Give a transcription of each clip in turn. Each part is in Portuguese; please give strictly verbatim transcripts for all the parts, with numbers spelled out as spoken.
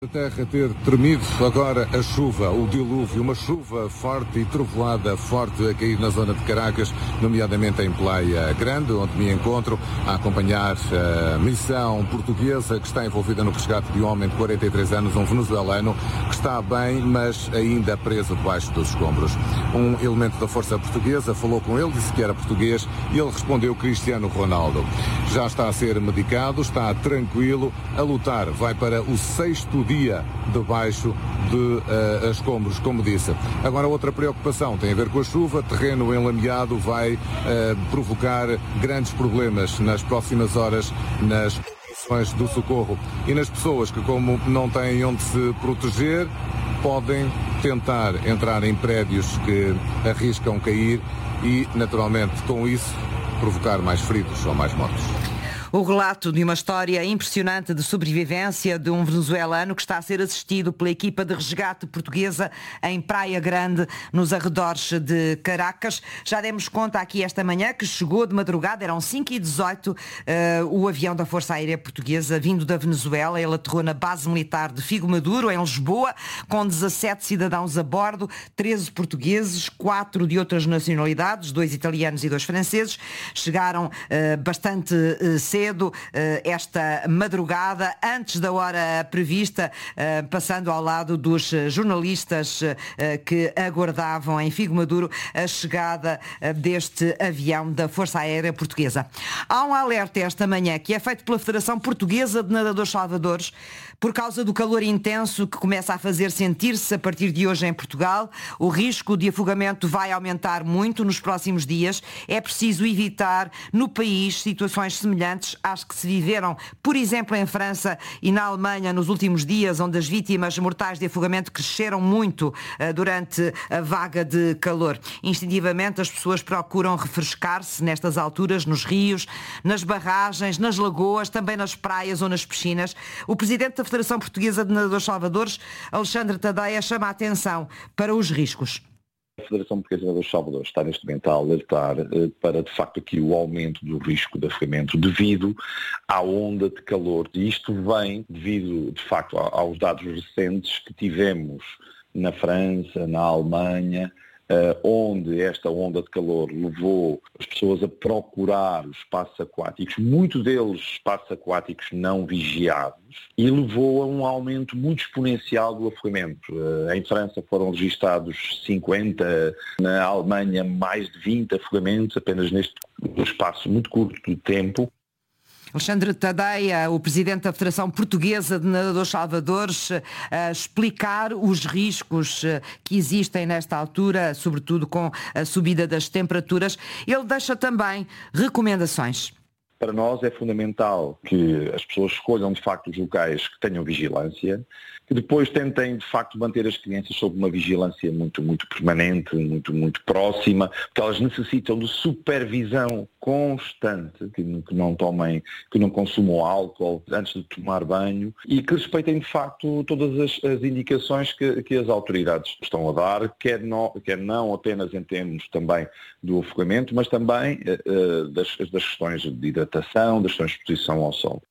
A terra ter tremido agora a chuva, o dilúvio, uma chuva forte e trovoada forte a cair na zona de Caracas, nomeadamente em Praia Grande, onde me encontro a acompanhar a missão portuguesa que está envolvida no resgate de um homem de quarenta e três anos, um venezuelano, que está bem, mas ainda preso debaixo dos escombros. Um elemento da Força Portuguesa falou com ele, disse que era português e ele respondeu Cristiano Ronaldo. Já está a ser medicado, está tranquilo, a lutar, vai para o sexto dia dia debaixo de uh, escombros, como disse. Agora, outra preocupação tem a ver com a chuva. Terreno enlameado vai uh, provocar grandes problemas nas próximas horas nas operações do socorro e nas pessoas que, como não têm onde se proteger, podem tentar entrar em prédios que arriscam cair e, naturalmente, com isso, provocar mais feridos ou mais mortos. O relato de uma história impressionante de sobrevivência de um venezuelano que está a ser assistido pela equipa de resgate portuguesa em Praia Grande, nos arredores de Caracas. Já demos conta aqui esta manhã que chegou de madrugada, eram cinco e dezoito, uh, o avião da Força Aérea Portuguesa vindo da Venezuela. Ele aterrou na base militar de Figo Maduro, em Lisboa, com dezassete cidadãos a bordo, treze portugueses, quatro de outras nacionalidades, dois italianos e dois franceses. Chegaram uh, bastante uh, cedo esta madrugada, antes da hora prevista, passando ao lado dos jornalistas que aguardavam em Figo Maduro a chegada deste avião da Força Aérea Portuguesa. Há um alerta esta manhã que é feito pela Federação Portuguesa de Nadadores Salvadores por causa do calor intenso que começa a fazer sentir-se a partir de hoje em Portugal. O risco de afogamento vai aumentar muito nos próximos dias. É preciso evitar no país situações semelhantes às que se viveram, por exemplo, em França e na Alemanha nos últimos dias, onde as vítimas mortais de afogamento cresceram muito uh, durante a vaga de calor. Instintivamente as pessoas procuram refrescar-se nestas alturas, nos rios, nas barragens, nas lagoas, também nas praias ou nas piscinas. O presidente da Federação Portuguesa de Nadadores Salvadores, Alexandre Tadeia, chama a atenção para os riscos. A Federação Portuguesa dos Salvadores está neste momento a alertar eh, para, de facto, aqui o aumento do risco de afogamento devido à onda de calor. E isto vem devido, de facto, aos dados recentes que tivemos na França, na Alemanha, Uh, onde esta onda de calor levou as pessoas a procurar os espaços aquáticos, muitos deles espaços aquáticos não vigiados, e levou a um aumento muito exponencial do afogamento. Uh, em França foram registados cinquenta, na Alemanha mais de vinte afogamentos, apenas neste espaço muito curto de tempo. Alexandre Tadeia, o presidente da Federação Portuguesa de Nadadores Salvadores, a explicar os riscos que existem nesta altura, sobretudo com a subida das temperaturas. Ele deixa também recomendações. Para nós é fundamental que as pessoas escolham de facto os locais que tenham vigilância, que depois tentem de facto manter as crianças sob uma vigilância muito, muito permanente, muito, muito próxima, porque elas necessitam de supervisão constante, que não tomem, que não consumam álcool antes de tomar banho e que respeitem de facto todas as, as indicações que, que as autoridades estão a dar, quer não, quer não apenas em termos também do afogamento, mas também uh, das, das questões de hidratação, das questões de exposição ao sol.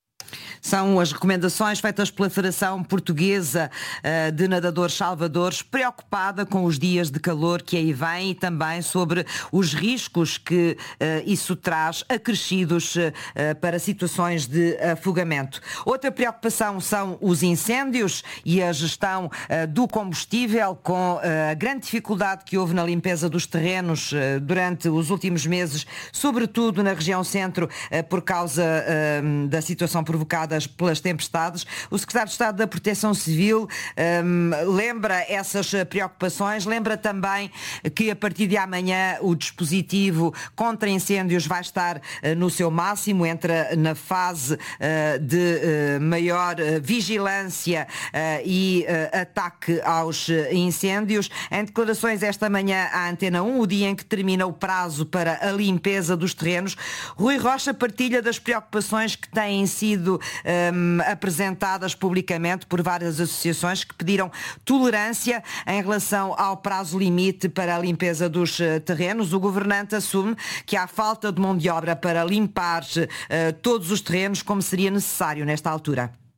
São as recomendações feitas pela Federação Portuguesa de Nadadores Salvadores, preocupada com os dias de calor que aí vêm e também sobre os riscos que isso traz acrescidos para situações de afogamento. Outra preocupação são os incêndios e a gestão do combustível, com a grande dificuldade que houve na limpeza dos terrenos durante os últimos meses, sobretudo na região centro, por causa da situação provocada pelas tempestades. O secretário de Estado da Proteção Civil um, lembra essas preocupações, lembra também que a partir de amanhã o dispositivo contra incêndios vai estar uh, no seu máximo, entra na fase uh, de uh, maior uh, vigilância uh, e uh, ataque aos incêndios. Em declarações esta manhã à Antena um, o dia em que termina o prazo para a limpeza dos terrenos, Rui Rocha partilha das preocupações que têm sido Um, apresentadas publicamente por várias associações que pediram tolerância em relação ao prazo limite para a limpeza dos uh, terrenos. O governante assume que há falta de mão de obra para limpar uh, todos os terrenos como seria necessário nesta altura.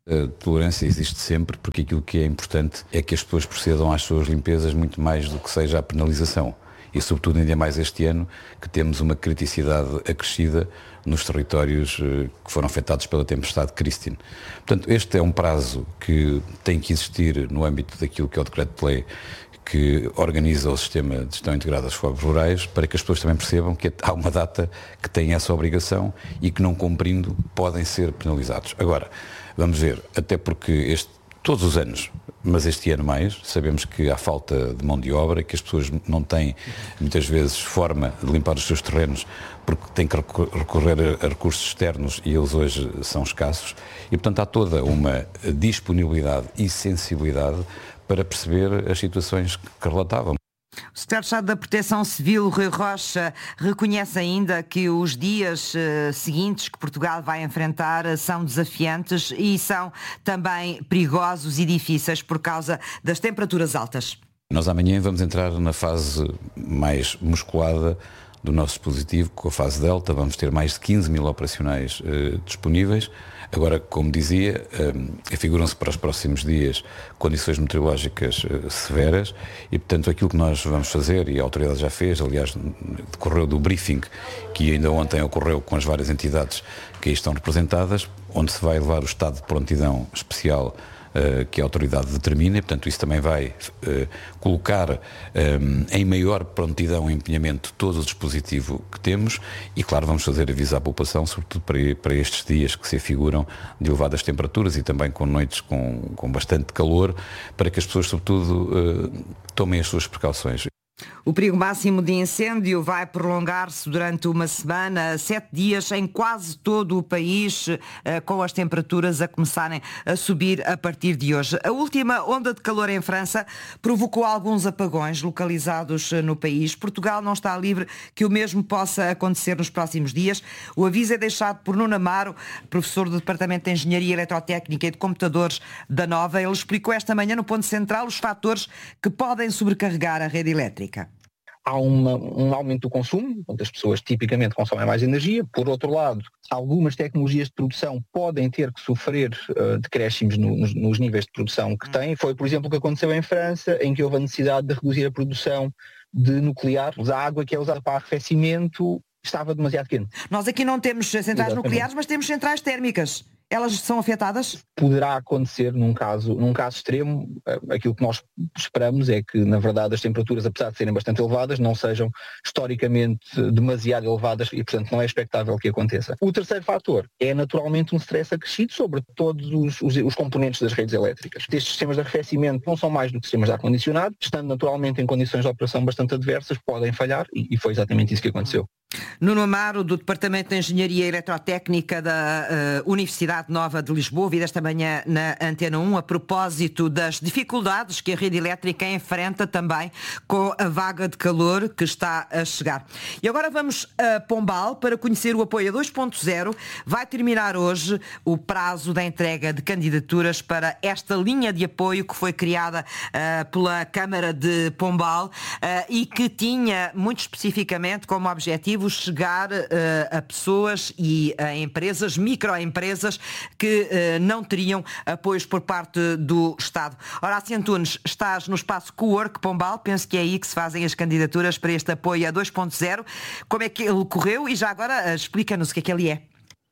A tolerância existe sempre, porque aquilo que é importante é que as pessoas procedam às suas limpezas muito mais do que seja a penalização. E sobretudo ainda mais este ano, que temos uma criticidade acrescida nos territórios que foram afetados pela tempestade Christine. Portanto, este é um prazo que tem que existir no âmbito daquilo que é o decreto-lei que organiza o sistema de gestão integrada das fogos rurais, para que as pessoas também percebam que há uma data que tem essa obrigação e que, não cumprindo, podem ser penalizados. Agora, vamos ver, até porque este, todos os anos, mas este ano mais, sabemos que há falta de mão de obra, que as pessoas não têm, muitas vezes, forma de limpar os seus terrenos, porque têm que recorrer a recursos externos e eles hoje são escassos. E, portanto, há toda uma disponibilidade e sensibilidade para perceber as situações que relatavam. O secretário de Estado da Proteção Civil, Rui Rocha, reconhece ainda que os dias uh, seguintes que Portugal vai enfrentar uh, são desafiantes e são também perigosos e difíceis por causa das temperaturas altas. Nós amanhã vamos entrar na fase mais musculada do nosso dispositivo, com a fase Delta. Vamos ter mais de quinze mil operacionais uh, disponíveis. Agora, como dizia, afiguram-se para os próximos dias condições meteorológicas severas e, portanto, aquilo que nós vamos fazer, e a autoridade já fez, aliás, decorreu do briefing que ainda ontem ocorreu com as várias entidades que aí estão representadas, onde se vai levar o estado de prontidão especial que a autoridade determina, e, portanto, isso também vai uh, colocar um, em maior prontidão e empenhamento todo o dispositivo que temos e, claro, vamos fazer aviso à população, sobretudo para, para estes dias que se afiguram de elevadas temperaturas e também com noites com, com bastante calor, para que as pessoas, sobretudo, uh, tomem as suas precauções. O perigo máximo de incêndio vai prolongar-se durante uma semana, sete dias, em quase todo o país, com as temperaturas a começarem a subir a partir de hoje. A última onda de calor em França provocou alguns apagões localizados no país. Portugal não está livre que o mesmo possa acontecer nos próximos dias. O aviso é deixado por Nuno Amaro, professor do Departamento de Engenharia Eletrotécnica e de Computadores da Nova. Ele explicou esta manhã no Ponto Central os fatores que podem sobrecarregar a rede elétrica. Há uma, um aumento do consumo, onde as pessoas tipicamente consomem mais energia. Por outro lado, algumas tecnologias de produção podem ter que sofrer uh, decréscimos no, nos, nos níveis de produção que têm. Foi, por exemplo, o que aconteceu em França, em que houve a necessidade de reduzir a produção de nuclear. A água que é usada para arrefecimento estava demasiado quente. Nós aqui não temos centrais Exatamente. nucleares, mas temos centrais térmicas. Elas são afetadas? Poderá acontecer num caso, num caso extremo. Aquilo que nós esperamos é que, na verdade, as temperaturas, apesar de serem bastante elevadas, não sejam historicamente demasiado elevadas e, portanto, não é expectável que aconteça. O terceiro fator é, naturalmente, um stress acrescido sobre todos os, os, os componentes das redes elétricas. Estes sistemas de arrefecimento não são mais do que sistemas de ar-condicionado, estando naturalmente em condições de operação bastante adversas, podem falhar e, e foi exatamente isso que aconteceu. Nuno Amaro, do Departamento de Engenharia Eletrotécnica da uh, Universidade Nova de Lisboa, vi esta manhã na Antena um, a propósito das dificuldades que a rede elétrica enfrenta também com a vaga de calor que está a chegar. E agora vamos a Pombal para conhecer o apoio a dois ponto zero. Vai terminar hoje o prazo da entrega de candidaturas para esta linha de apoio que foi criada uh, pela Câmara de Pombal uh, e que tinha, muito especificamente, como objetivo chegar uh, a pessoas e a empresas, microempresas, que uh, não teriam apoios por parte do Estado. Horácio Antunes, estás no espaço Cowork Pombal, penso que é aí que se fazem as candidaturas para este apoio a dois ponto zero. Como é que ele correu? E já agora uh, explica-nos o que é que ele é.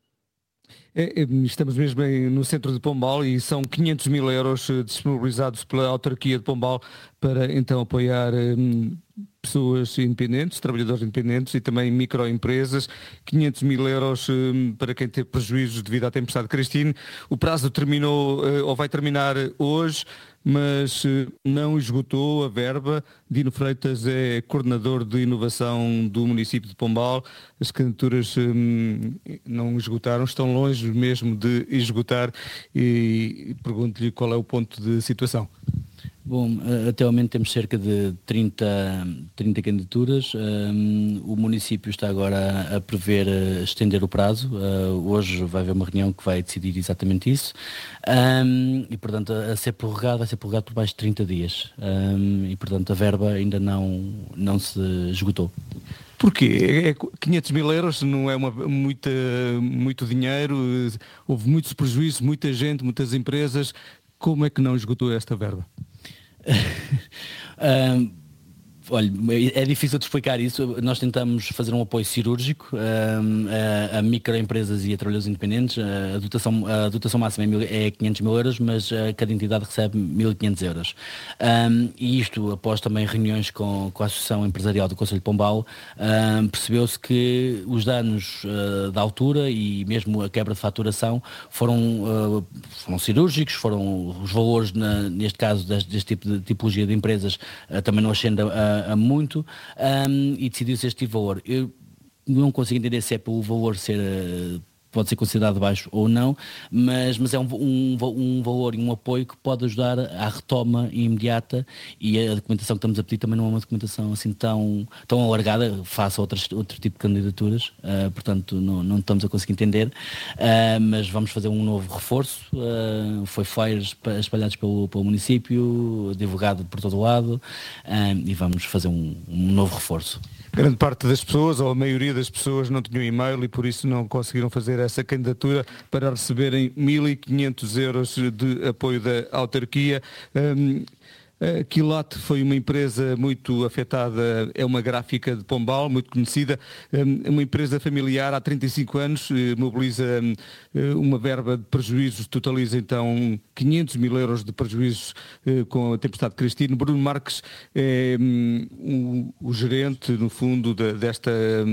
Estamos mesmo no centro de Pombal e são quinhentos mil euros disponibilizados pela autarquia de Pombal para então apoiar hum, pessoas independentes, trabalhadores independentes e também microempresas, quinhentos mil euros hum, para quem teve prejuízos devido à tempestade Christine. O prazo terminou, uh, ou vai terminar hoje, mas uh, não esgotou a verba. Dino Freitas é coordenador de inovação do município de Pombal. As candidaturas hum, não esgotaram, estão longe mesmo de esgotar e pergunto-lhe qual é o ponto de situação. Bom, até ao momento temos cerca de trinta, trinta candidaturas. Um, o município está agora a prever estender o prazo. Uh, hoje vai haver uma reunião que vai decidir exatamente isso. Um, e, portanto, a ser prorrogado, vai ser prorrogado por mais de trinta dias. Um, e, portanto, a verba ainda não, não se esgotou. Porquê? É, quinhentos mil euros não é uma, muita, muito dinheiro, houve muitos prejuízos, muita gente, muitas empresas. Como é que não esgotou esta verba? um... Olha, é difícil de explicar isso. Nós tentamos fazer um apoio cirúrgico um, a, a microempresas e a trabalhadores independentes. A dotação, a dotação máxima é, mil, é quinhentos mil euros, mas cada entidade recebe mil e quinhentos euros. Um, e isto, após também reuniões com, com a Associação Empresarial do Concelho de Pombal, um, percebeu-se que os danos uh, da altura e mesmo a quebra de faturação foram, uh, foram cirúrgicos, foram os valores, na, neste caso, deste, deste tipo de tipologia de empresas, uh, também não ascendem a a muito, um, e decidiu-se este valor. Eu não consigo entender se é pelo valor ser, uh, pode ser considerado baixo ou não, mas, mas é um, um, um valor e um apoio que pode ajudar à retoma imediata, e a documentação que estamos a pedir também não é uma documentação assim tão, tão alargada face a outras, outro tipo de candidaturas, uh, portanto não, não estamos a conseguir entender, uh, mas vamos fazer um novo reforço, uh, foi flyers espalhados pelo, pelo município, divulgado por todo o lado, uh, e vamos fazer um, um novo reforço. Grande parte das pessoas, ou a maioria das pessoas, não tinham e-mail e por isso não conseguiram fazer essa candidatura para receberem mil e quinhentos euros de apoio da autarquia. Um, A Quilate foi uma empresa muito afetada, é uma gráfica de Pombal, muito conhecida, uma empresa familiar há trinta e cinco anos, mobiliza uma verba de prejuízos, totaliza então quinhentos mil euros de prejuízos com a tempestade Cristino. Bruno Marques é um, o gerente, no fundo, de, desta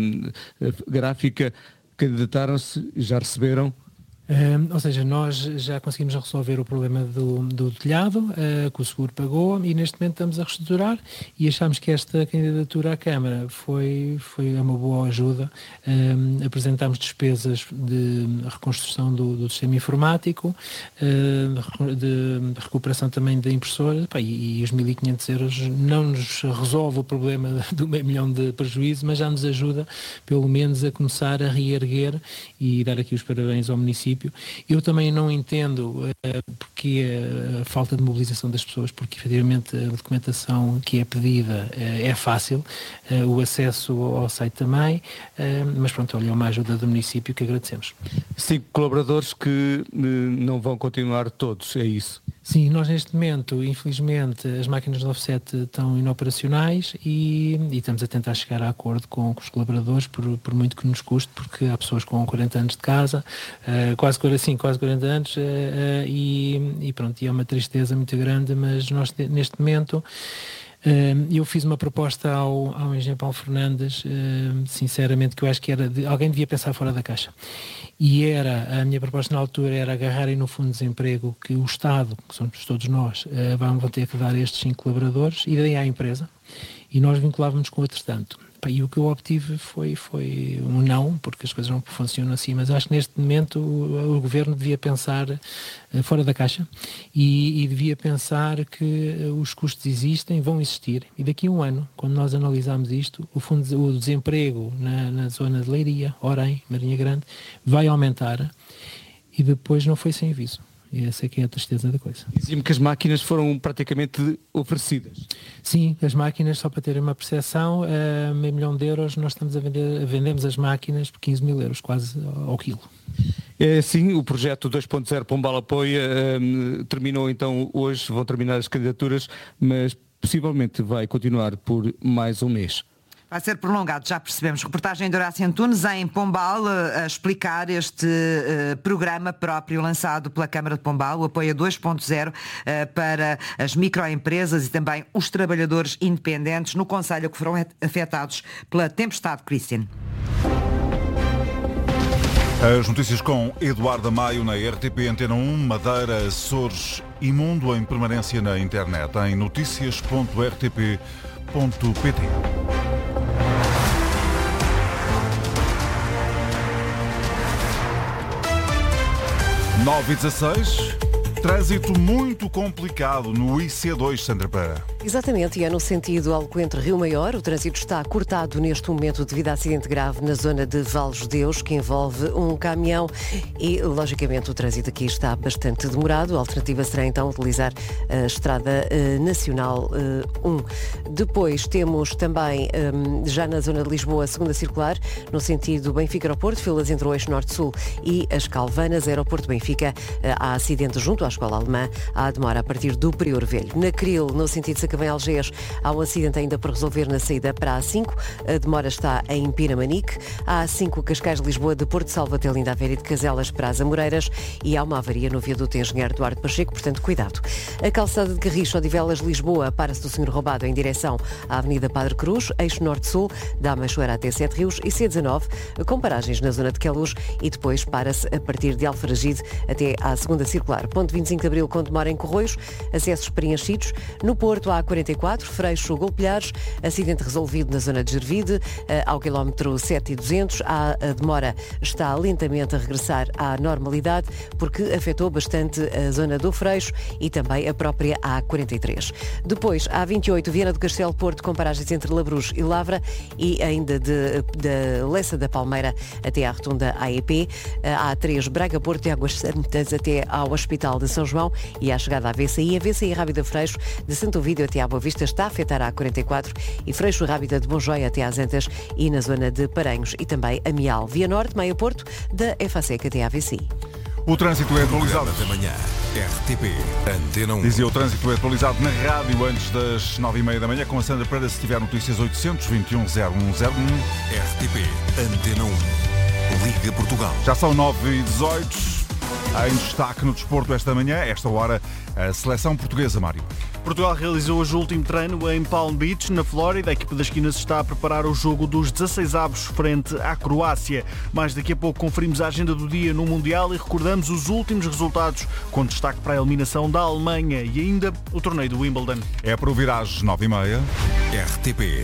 gráfica. Candidataram-se e já receberam? Uh, ou seja, nós já conseguimos resolver o problema do, do telhado, uh, que o seguro pagou, e neste momento estamos a reestruturar e achamos que esta candidatura à Câmara foi, foi uma boa ajuda. Uh, apresentámos despesas de reconstrução do, do sistema informático, uh, de recuperação também da impressora, pá, e, e os mil e quinhentos euros não nos resolve o problema do meio milhão de prejuízo, mas já nos ajuda pelo menos a começar a reerguer e dar aqui os parabéns ao município. Eu também não entendo uh, porque a falta de mobilização das pessoas, porque efetivamente a documentação que é pedida uh, é fácil, uh, o acesso ao site também, uh, mas pronto, olha, é uma ajuda do município que agradecemos. Cinco colaboradores que uh, não vão continuar todos, é isso? Sim, nós neste momento, infelizmente, as máquinas de offset estão inoperacionais e, e estamos a tentar chegar a acordo com, com os colaboradores, por, por muito que nos custe, porque há pessoas com quarenta anos de casa, uh, quase, assim, quase quarenta anos, uh, uh, e, e pronto, e é uma tristeza muito grande, mas nós neste momento... Uh, eu fiz uma proposta ao, ao engenheiro Paulo Fernandes, uh, sinceramente, que eu acho que era de, alguém devia pensar fora da caixa, e era, a minha proposta na altura era agarrarem no fundo de desemprego que o Estado, que somos todos nós, uh, vão ter que dar a estes cinco colaboradores, e daí à empresa, e nós vinculávamos com outro tanto. E o que eu obtive foi, foi um não, porque as coisas não funcionam assim, mas acho que neste momento o, o Governo devia pensar uh, fora da caixa e, e devia pensar que uh, os custos existem, vão existir, e daqui a um ano, quando nós analisarmos isto, o, fundo de, o desemprego na, na zona de Leiria, Orem, Marinha Grande, vai aumentar, e depois não foi sem aviso. E essa é que é a tristeza da coisa. Dizia-me que as máquinas foram praticamente oferecidas. Sim, as máquinas, só para terem uma percepção, a meio milhão de euros nós estamos a vender, vendemos as máquinas por quinze mil euros, quase ao quilo. É assim, o projeto dois ponto zero Pombal Apoia um, terminou então hoje, vão terminar as candidaturas, mas possivelmente vai continuar por mais um mês. Vai ser prolongado, já percebemos. Reportagem de Horácio Antunes em Pombal a explicar este uh, programa próprio lançado pela Câmara de Pombal, o Apoio dois ponto zero, uh, para as microempresas e também os trabalhadores independentes no concelho que foram afetados pela tempestade Christine. As notícias com Eduardo Maio na R T P Antena um, Madeira, Açores e Mundo em permanência na internet em notícias ponto r t p ponto p t. nove e dezasseis. Trânsito muito complicado no I C dois, Sandra Pereira. Exatamente, e é no sentido Alcoentre-Rio Maior. O trânsito está cortado neste momento devido a acidente grave na zona de Valos Deus, que envolve um caminhão e, logicamente, o trânsito aqui está bastante demorado. A alternativa será então utilizar a Estrada uh, Nacional uh, um. Depois temos também, um, já na zona de Lisboa, a segunda circular, no sentido Benfica-Aeroporto, filas entre o eixo Norte-Sul e as Calvanas. Aeroporto Benfica, uh, há acidente junto à Escola Alemã, há demora a partir do Prior Velho. Na Cril, no sentido Sacavém-Algés, há um acidente ainda por resolver na saída para a A cinco. A demora está em Pinamanique. A A cinco Cascais-Lisboa, de Porto Salvo até Linda a Vera e de Caselas para as Amoreiras. E há uma avaria no viaduto Engenheiro Duarte Pacheco, portanto, cuidado. A calçada de Garricho, Odivelas-Lisboa, para-se do Senhor Roubado em direção à Avenida Padre Cruz, eixo Norte-Sul, da Amachoeira até Sete Rios, e C dezanove, com paragens na zona de Queluz, e depois para-se a partir de Alfarragide até à segunda circular. Ponto vinte e cinco de Abril, com demora em Corroios, acessos preenchidos. No Porto, há A quarenta e quatro, Freixo, Golpilhares, acidente resolvido na zona de Gervide, ao quilómetro sete e duzentos. A demora está lentamente a regressar à normalidade, porque afetou bastante a zona do Freixo e também a própria A quarenta e três. Depois, A vinte e oito, Viana do Castelo, Porto, com paragens entre Labruz e Lavra, e ainda de, de Lessa da Palmeira até à rotunda A E P. A A três, Braga, Porto e Águas Santas até ao Hospital de São João, e à chegada à V C I, a V C I Rábida Freixo, de Santo Ovídio até à Boa Vista, está a afetar a A quarenta e quatro, e Freixo Rábida de Bonjoia até às Antas e na zona de Paranhos, e também a Mial, Via Norte, Meia Porto, da F A SEC até à V C I. O trânsito é atualizado. da manhã, R T P, Antena um. Dizia o trânsito é atualizado na rádio antes das nove e meia da manhã, com a Sandra Pereira. Se tiver notícias, oitocentos e vinte e um, zero um zero um. R T P, Antena um. Liga Portugal. Já são nove e dezoito. Em destaque no desporto esta manhã, esta hora, a seleção portuguesa, Mário. Portugal realizou hoje o último treino em Palm Beach, na Flórida. A equipa das Esquinas está a preparar o jogo dos dezasseis avos frente à Croácia. Mais daqui a pouco conferimos a agenda do dia no Mundial e recordamos os últimos resultados, com destaque para a eliminação da Alemanha e ainda o torneio do Wimbledon. É para ouvir às nove e meia. R T P.